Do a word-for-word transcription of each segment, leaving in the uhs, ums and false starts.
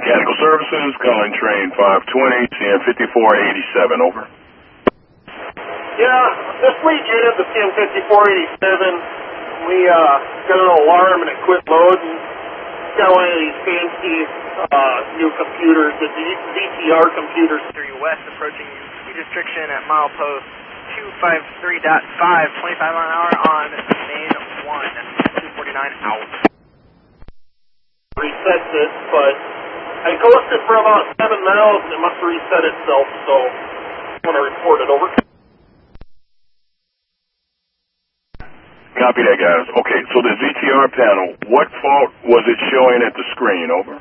Mechanical Services, calling train five twenty, C M fifty-four eighty-seven, over. Yeah, this week unit, the C M fifty-four eighty-seven, we uh, got an alarm and it quit loading. Got one of these fancy uh, new computers, the V T R computers. three west, approaching speed restriction at milepost two five three point five, twenty-five mile an hour on main one, two forty-nine out. Resets it, but I coasted for about seven miles and it must reset itself, so I'm going to report it over. Copy that, guys. Okay, so the V T R panel, what fault was it showing at the screen, over?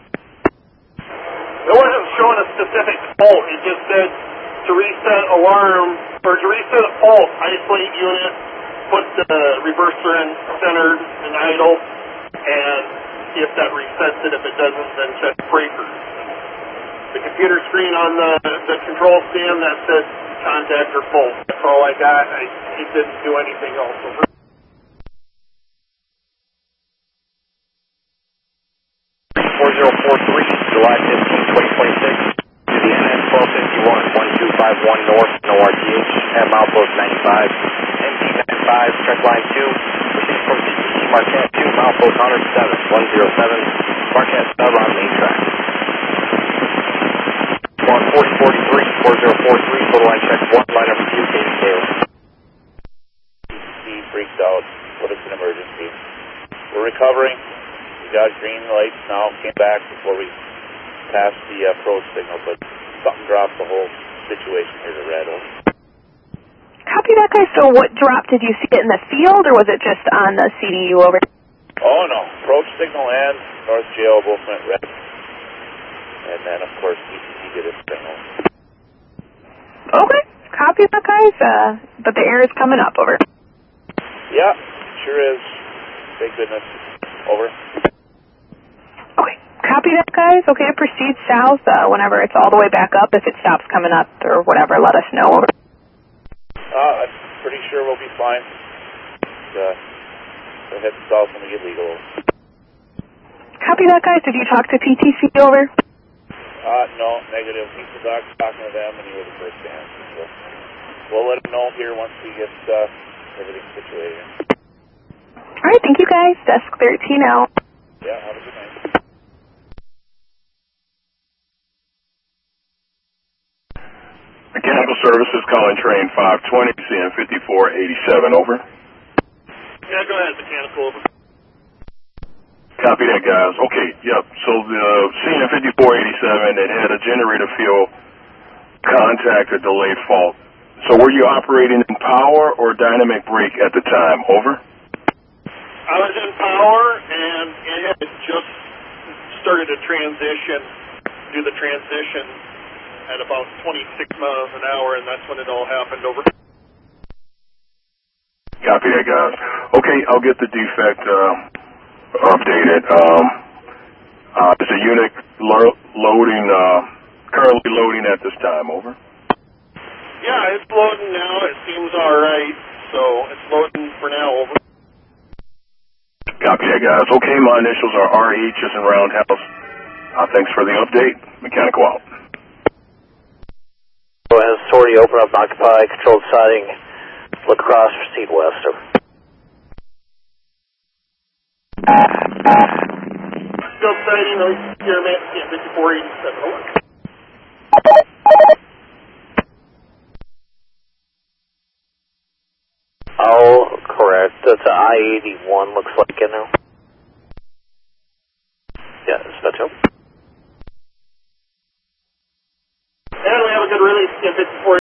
It wasn't showing a specific fault. It just said to reset alarm, or to reset a fault, isolate unit, put the reverser in centered and idle, and see if that resets it. If it doesn't, then check breakers. The computer screen on the, the control stand that said contact or fault. That's all I got. I, it didn't do anything else. four zero four three, July fifteenth, twenty twenty-six, to the N S twelve fifty-one, one two five one north, no R T H, at milepost ninety-five, N T ninety-five, check line two, proceed from C T C Marquette two, milepost one oh seven, one oh seven, Marquette sub on main track. On forty forty-three, four zero four three, total line check one, line number two, Katie Taylor. He freaked out, put us in emergency. We're recovering. We got green lights now, came back before we passed the uh, approach signal, but something dropped the whole situation here to red. Over. Copy that, guys. So what drop, did you see it in the field, or was it just on the C D U over? Oh, no. Approach signal and North Jail both went red. And then, of course, D C C did its signal. Okay. Copy that, guys. Uh, but the air is coming up, over. Yeah, sure is. Thank goodness. Over. Okay. Copy that, guys. Okay, proceed south uh, whenever it's all the way back up. If it stops coming up or whatever, let us know. Over. Uh, I'm pretty sure we'll be fine. Uh, we'll head south when we get legal. Copy that, guys. Did you talk to P T C, over? Uh, no, negative. He was talking to them, and he was the first to answer. So we'll let him know here once we get uh, everything situated. All right, thank you, guys. Desk thirteen out. Yeah, have a good night. Mechanical Services, calling train five twenty, C M fifty-four eighty-seven, over. Yeah, go ahead, mechanical, over. Copy that, guys. Okay, yep. So the C M fifty-four eighty-seven, it had a generator field contact or delay fault. So were you operating in power or dynamic brake at the time, over? I was in power, and it had just started to transition, do the transition at about twenty-six miles an hour, and that's when it all happened, over. Copy that, guys. Okay, I'll get the defect uh, updated. Um, uh, is the unit lo loading, uh, currently loading at this time, over? Yeah, it's loading now. It seems all right, so it's loading for now, over. Copy that, guys. Okay, my initials are R E, just in Roundhouse. Uh, thanks for the update. Mechanical out. Go ahead, sortie, open up, occupy, controlled siding, look across, proceed west. Still sighting, your man, C M fifty-four eighty-seven, over. Oh, correct. That's an I eighty-one, looks like in there. Yeah, that's about two. And we have a good release, C M fifty-four